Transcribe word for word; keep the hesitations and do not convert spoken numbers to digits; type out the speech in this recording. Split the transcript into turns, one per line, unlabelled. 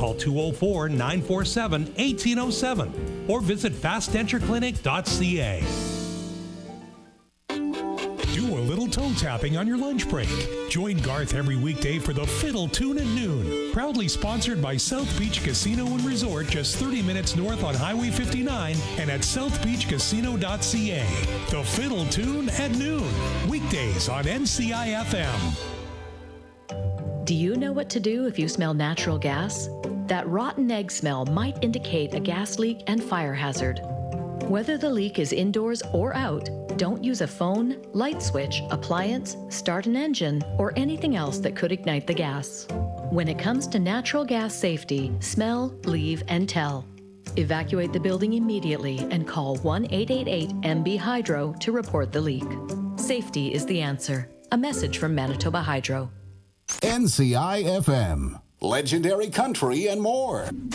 Call two oh four, nine four seven, one eight oh seven or visit fast denture clinic dot c a. Do a little toe tapping on your lunch break. Join Garth every weekday for the Fiddle Tune at noon. Proudly sponsored by South Beach Casino and Resort, just thirty minutes north on Highway fifty-nine and at south beach casino dot c a. The Fiddle Tune at noon. Weekdays on N C I F M.
Do you know what to do if you smell natural gas? That rotten egg smell might indicate a gas leak and fire hazard. Whether the leak is indoors or out, don't use a phone, light switch, appliance, start an engine, or anything else that could ignite the gas. When it comes to natural gas safety, smell, leave, and tell. Evacuate the building immediately and call one eight eight eight M B Hydro to report the leak. Safety is the answer. A message from Manitoba Hydro.
N C I F M, legendary country and more.